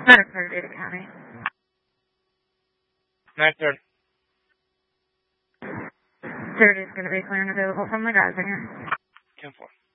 Medicare, Data County. 9:30. 30 is going to be clear and available from the geyser here. 10-4.